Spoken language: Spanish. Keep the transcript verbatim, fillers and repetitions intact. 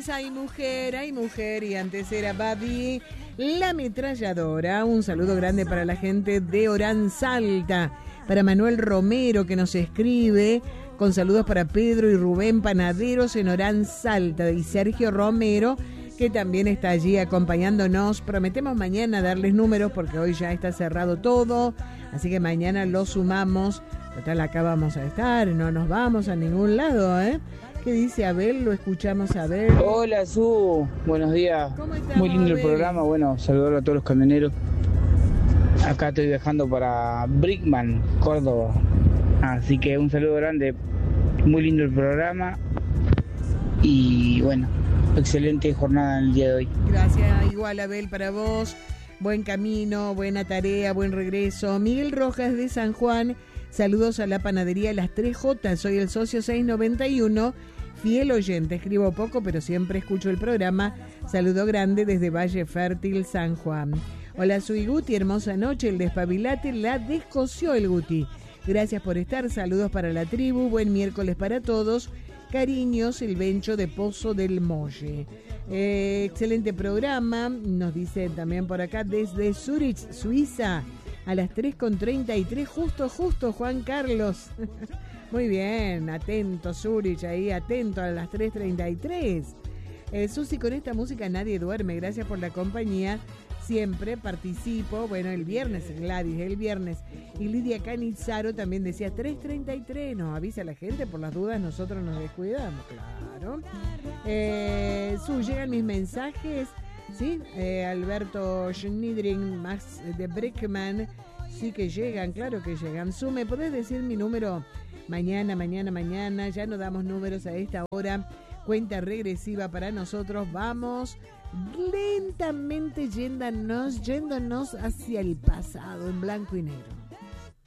es Ay Mujer, Ay Mujer, y antes era Babi, la ametralladora. Un saludo grande para la gente de Orán Salta, para Manuel Romero que nos escribe, con saludos para Pedro y Rubén Panaderos en Orán Salta, y Sergio Romero, que también está allí acompañándonos. Prometemos mañana darles números porque hoy ya está cerrado todo, así que mañana lo sumamos. Total, acá vamos a estar, no nos vamos a ningún lado, ¿eh? ¿Qué dice Abel? Lo escuchamos a Abel. Hola, Su. Buenos días. ¿Cómo estamos, Muy lindo el Abel? programa. Bueno, saludar a todos los camioneros. Acá estoy viajando para Brickman, Córdoba. Así que un saludo grande. Muy lindo el programa. Y bueno, excelente jornada en el día de hoy. Gracias, igual Abel, para vos. Buen camino, buena tarea, buen regreso. Miguel Rojas de San Juan. Saludos a la panadería Las Tres Jotas. Soy el socio seiscientos noventa y uno. Fiel oyente, escribo poco, pero siempre escucho el programa. Saludo grande desde Valle Fértil, San Juan. Hola, soy Guti, hermosa noche. El despabilate la descoció el Guti. Gracias por estar, saludos para la tribu. Buen miércoles para todos. Cariños, el Bencho de Pozo del Molle. Eh, excelente programa, nos dicen también por acá desde Zurich, Suiza, a las tres con treinta y tres, justo, justo, Juan Carlos. Muy bien, atento Zurich, ahí atento a las tres treinta y tres. Eh, Susi, con esta música nadie duerme, gracias por la compañía, siempre participo. Bueno, el viernes, Gladys, el viernes. Y Lidia Canizaro también decía tres treinta y tres, nos avisa a la gente, por las dudas nosotros nos descuidamos, claro. Eh, Su, llegan mis mensajes, ¿sí? Eh, Alberto Schnidring, Max de Brickman, sí que llegan, claro que llegan. Su, ¿me podés decir mi número? Mañana, mañana, mañana, ya no damos números a esta hora. Cuenta regresiva para nosotros, vamos lentamente yéndonos, yéndonos hacia el pasado en blanco y negro.